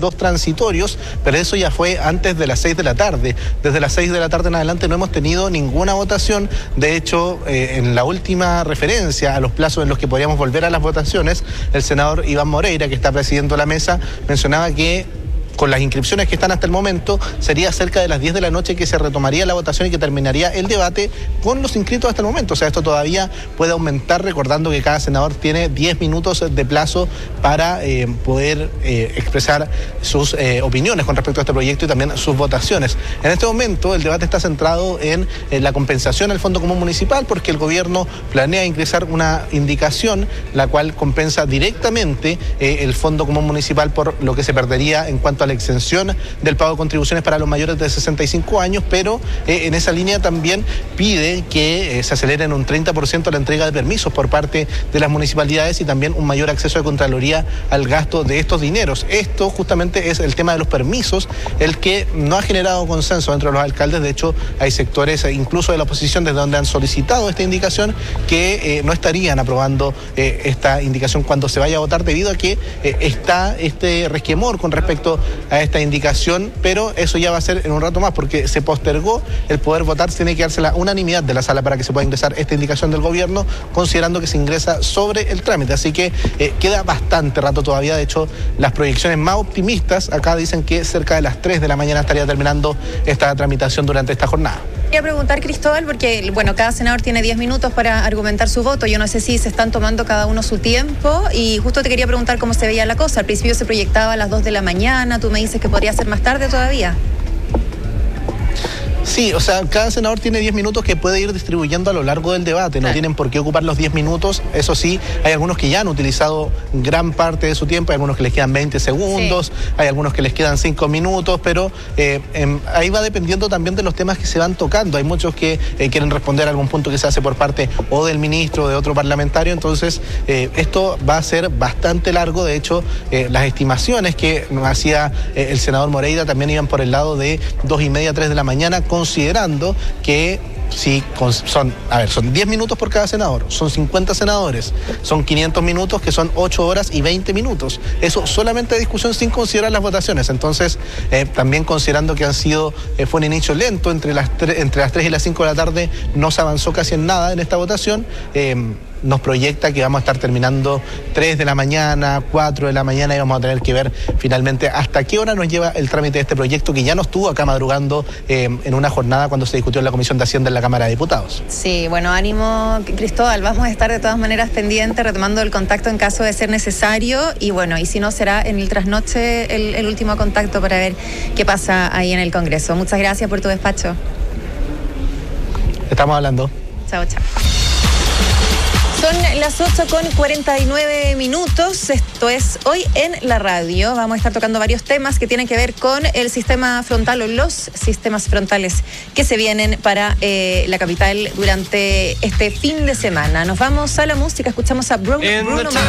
dos transitorios, pero eso ya fue antes de las 6 de la tarde. Desde las 6 de la tarde en adelante no hemos tenido ninguna votación. De hecho, en la última referencia a los plazos en los que podríamos volver a las votaciones, el senador Iván Moreira, que está presidiendo la mesa, mencionaba que con las inscripciones que están hasta el momento, sería cerca de las 10 de la noche que se retomaría la votación y que terminaría el debate con los inscritos hasta el momento. O sea, esto todavía puede aumentar, recordando que cada senador tiene 10 minutos de plazo para poder expresar sus opiniones con respecto a este proyecto y también sus votaciones. En este momento, el debate está centrado en la compensación al Fondo Común Municipal, porque el gobierno planea ingresar una indicación, la cual compensa directamente el Fondo Común Municipal por lo que se perdería en cuanto a la exención del pago de contribuciones para los mayores de 65 años, pero en esa línea también pide que se acelere en un 30% la entrega de permisos por parte de las municipalidades y también un mayor acceso de Contraloría al gasto de estos dineros. Esto justamente es el tema de los permisos, el que no ha generado consenso entre los alcaldes. De hecho, hay sectores incluso de la oposición desde donde han solicitado esta indicación que no estarían aprobando esta indicación cuando se vaya a votar, debido a que está este resquemor con respecto a esta indicación, pero eso ya va a ser en un rato más, porque se postergó el poder votar. Tiene que darse la unanimidad de la sala para que se pueda ingresar esta indicación del gobierno, considerando que se ingresa sobre el trámite, así que queda bastante rato todavía. De hecho, las proyecciones más optimistas acá dicen que cerca de las 3 de la mañana estaría terminando esta tramitación durante esta jornada. Quería preguntar, Cristóbal, porque bueno, cada senador tiene 10 minutos para argumentar su voto. Yo no sé si se están tomando cada uno su tiempo, y justo te quería preguntar cómo se veía la cosa. Al principio se proyectaba a las 2 de la mañana, tú me dices que podría ser más tarde todavía. Sí, o sea, cada senador tiene 10 minutos que puede ir distribuyendo a lo largo del debate. No tienen por qué ocupar los 10 minutos. Eso sí, hay algunos que ya han utilizado gran parte de su tiempo, hay algunos que les quedan 20 segundos, sí. Hay algunos que les quedan 5 minutos, pero ahí va dependiendo también de los temas que se van tocando. Hay muchos que quieren responder a algún punto que se hace por parte o del ministro o de otro parlamentario. Entonces, esto va a ser bastante largo. De hecho, las estimaciones que hacía el senador Moreira también iban por el lado de 2:30, 3 de la mañana, considerando que sí, son 10 minutos por cada senador, son 50 senadores, son 500 minutos, que son 8 horas y 20 minutos. Eso solamente de discusión, sin considerar las votaciones. Entonces, también considerando que fue un inicio lento, entre las 3 y las 5 de la tarde no se avanzó casi en nada en esta votación. Nos proyecta que vamos a estar terminando 3 de la mañana, 4 de la mañana, y vamos a tener que ver finalmente hasta qué hora nos lleva el trámite de este proyecto, que ya no estuvo acá madrugando en una jornada cuando se discutió en la Comisión de Hacienda en la Cámara de Diputados. Sí, bueno, ánimo, Cristóbal, vamos a estar de todas maneras pendientes, retomando el contacto en caso de ser necesario, y bueno, y si no, será en el trasnoche el último contacto para ver qué pasa ahí en el Congreso. Muchas gracias por tu despacho. Estamos hablando. Chao, chao. Son las 8:49. Esto es Hoy en la Radio. Vamos a estar tocando varios temas que tienen que ver con el sistema frontal o los sistemas frontales que se vienen para la capital durante este fin de semana. Nos vamos a la música, escuchamos a Bruno Mars.